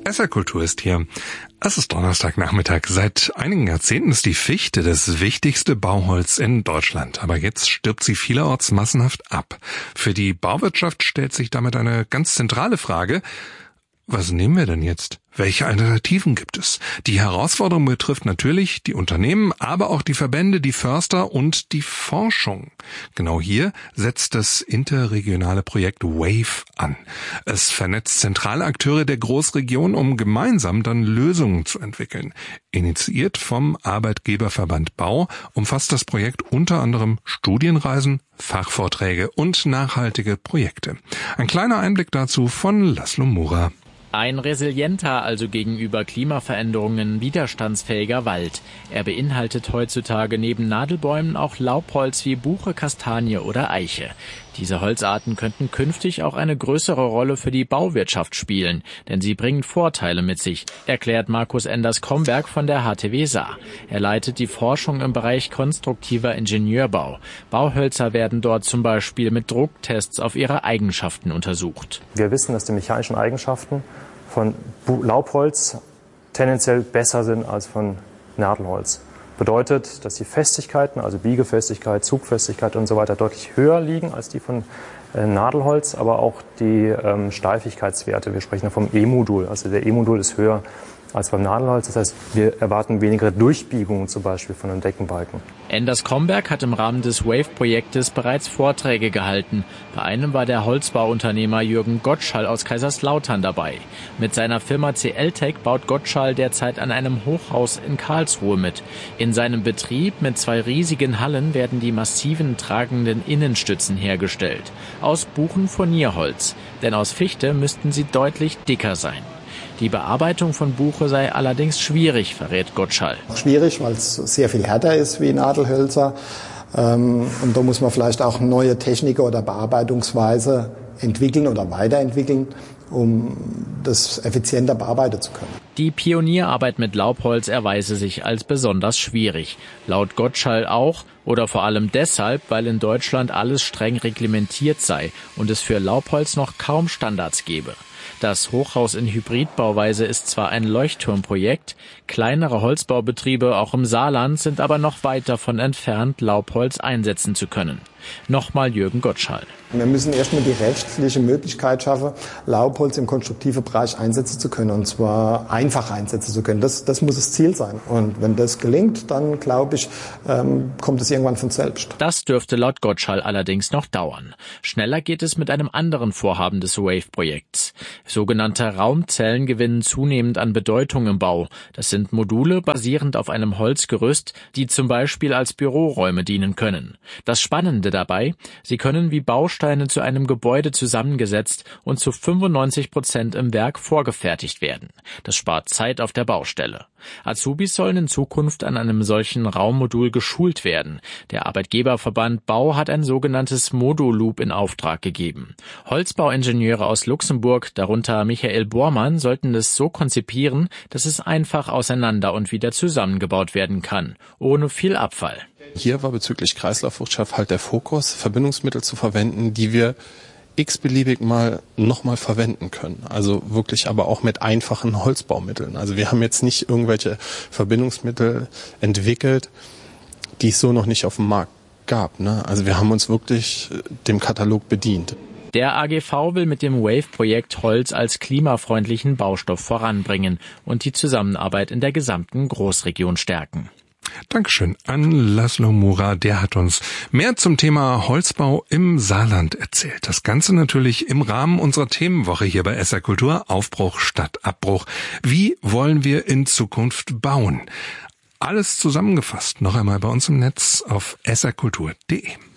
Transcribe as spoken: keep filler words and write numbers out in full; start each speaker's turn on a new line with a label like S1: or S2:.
S1: S R-Kultur ist hier. Es ist Donnerstagnachmittag. Seit einigen Jahrzehnten ist die Fichte das wichtigste Bauholz in Deutschland. Aber jetzt stirbt sie vielerorts massenhaft ab. Für die Bauwirtschaft stellt sich damit eine ganz zentrale Frage. Was nehmen wir denn jetzt? Welche Alternativen gibt es? Die Herausforderung betrifft natürlich die Unternehmen, aber auch die Verbände, die Förster und die Forschung. Genau hier setzt das interregionale Projekt WAVE an. Es vernetzt zentrale Akteure der Großregion, um gemeinsam dann Lösungen zu entwickeln. Initiiert vom Arbeitgeberverband Bau umfasst das Projekt unter anderem Studienreisen, Fachvorträge und nachhaltige Projekte. Ein kleiner Einblick dazu von Laszlo Mura.
S2: Ein resilienter, also gegenüber Klimaveränderungen widerstandsfähiger Wald. Er beinhaltet heutzutage neben Nadelbäumen auch Laubholz wie Buche, Kastanie oder Eiche. Diese Holzarten könnten künftig auch eine größere Rolle für die Bauwirtschaft spielen, denn sie bringen Vorteile mit sich, erklärt Markus Enders-Kromberg von der H T W Saar. Er leitet die Forschung im Bereich konstruktiver Ingenieurbau. Bauhölzer werden dort zum Beispiel mit Drucktests auf ihre Eigenschaften untersucht.
S3: Wir wissen, dass die mechanischen Eigenschaften von Laubholz tendenziell besser sind als von Nadelholz. Bedeutet, dass die Festigkeiten, also Biegefestigkeit, Zugfestigkeit und so weiter deutlich höher liegen als die von äh, Nadelholz, aber auch die ähm, Steifigkeitswerte. Wir sprechen vom E-Modul, also der E-Modul ist höher als beim Nadelholz. Das heißt, wir erwarten weniger Durchbiegungen zum Beispiel von einem Deckenbalken.
S2: Enders-Kromberg hat im Rahmen des WAVE-Projektes bereits Vorträge gehalten. Bei einem war der Holzbauunternehmer Jürgen Gottschall aus Kaiserslautern dabei. Mit seiner Firma C L Tech baut Gottschall derzeit an einem Hochhaus in Karlsruhe mit. In seinem Betrieb mit zwei riesigen Hallen werden die massiven tragenden Innenstützen hergestellt. Aus Buchenfurnierholz. Denn aus Fichte müssten sie deutlich dicker sein. Die Bearbeitung von Buche sei allerdings schwierig, verrät Gottschall.
S4: Schwierig, weil es sehr viel härter ist wie Nadelhölzer. Und da muss man vielleicht auch neue Techniken oder Bearbeitungsweise entwickeln oder weiterentwickeln, um das effizienter bearbeiten zu können.
S2: Die Pionierarbeit mit Laubholz erweise sich als besonders schwierig. Laut Gottschall auch oder vor allem deshalb, weil in Deutschland alles streng reglementiert sei und es für Laubholz noch kaum Standards gebe. Das Hochhaus in Hybridbauweise ist zwar ein Leuchtturmprojekt, kleinere Holzbaubetriebe auch im Saarland sind aber noch weit davon entfernt, Laubholz einsetzen zu können. Nochmal Jürgen Gottschall.
S4: Wir müssen erstmal die rechtliche Möglichkeit schaffen, Laubholz im konstruktiven Bereich einsetzen zu können, und zwar einfach einsetzen zu können. Das, das muss das Ziel sein. Und wenn das gelingt, dann glaube ich, ähm, kommt es irgendwann von selbst.
S2: Das dürfte laut Gottschall allerdings noch dauern. Schneller geht es mit einem anderen Vorhaben des WAVE-Projekts. Sogenannte Raumzellen gewinnen zunehmend an Bedeutung im Bau. Das sind Module basierend auf einem Holzgerüst, die zum Beispiel als Büroräume dienen können. Das Spannende dabei, sie können wie Bausteine zu einem Gebäude zusammengesetzt und zu fünfundneunzig Prozent im Werk vorgefertigt werden. Das spart Zeit auf der Baustelle. Azubis sollen in Zukunft an einem solchen Raummodul geschult werden. Der Arbeitgeberverband Bau hat ein sogenanntes Modo-Loop in Auftrag gegeben. Holzbauingenieure aus Luxemburg, darunter Michael Bormann, sollten es so konzipieren, dass es einfach auseinander und wieder zusammengebaut werden kann, ohne viel Abfall.
S5: Hier war bezüglich Kreislaufwirtschaft halt der Fokus, Verbindungsmittel zu verwenden, die wir x-beliebig mal nochmal verwenden können. Also wirklich aber auch mit einfachen Holzbaumitteln. Also wir haben jetzt nicht irgendwelche Verbindungsmittel entwickelt, die es so noch nicht auf dem Markt gab. Ne? Also wir haben uns wirklich dem Katalog bedient.
S2: Der A G V will mit dem WAVE-Projekt Holz als klimafreundlichen Baustoff voranbringen und die Zusammenarbeit in der gesamten Großregion stärken.
S1: Dankeschön an Laszlo Mura, der hat uns mehr zum Thema Holzbau im Saarland erzählt. Das Ganze natürlich im Rahmen unserer Themenwoche hier bei S R Kultur, Aufbruch statt Abbruch. Wie wollen wir in Zukunft bauen? Alles zusammengefasst noch einmal bei uns im Netz auf s r kultur punkt d e.